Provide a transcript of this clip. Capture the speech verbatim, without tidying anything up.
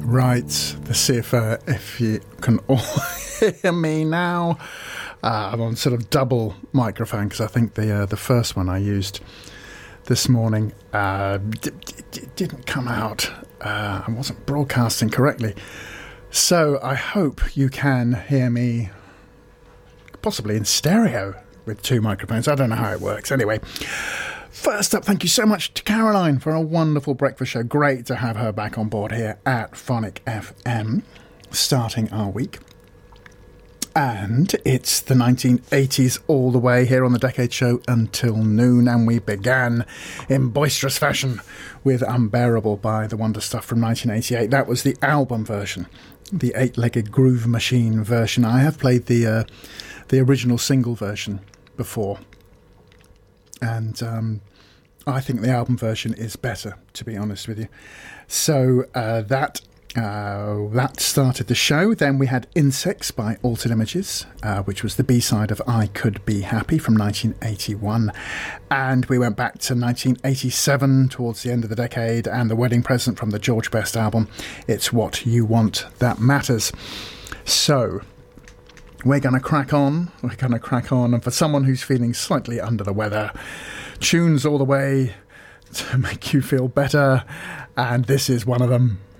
Right, let's see if, uh, if you can all hear me now. Uh, I'm on sort of double microphone because I think the uh, the first one I used this morning uh, d- d- didn't come out. Uh, I wasn't broadcasting correctly. So I hope you can hear me possibly in stereo with two microphones. I don't know how it works. Anyway, first up, thank you so much to Caroline for a wonderful breakfast show. Great to have her back on board here at Phonic F M, starting our week. And it's the nineteen eighties all the way here on the Decade Show until noon, and we began in boisterous fashion with Unbearable by The Wonder Stuff from nineteen eighty-eight. That was the album version, the eight-legged Groove Machine version. I have played the uh, the original single version before, and um, I think the album version is better, to be honest with you. So uh, that uh, that started the show. Then we had Insects by Altered Images, uh, which was the B-side of I Could Be Happy from nineteen eighty-one. And we went back to nineteen eighty-seven, towards the end of the decade, and the wedding present from the George Best album, It's What You Want That Matters. So we're going to crack on. We're going to crack on. And for someone who's feeling slightly under the weather, tunes all the way to make you feel better. And this is one of them.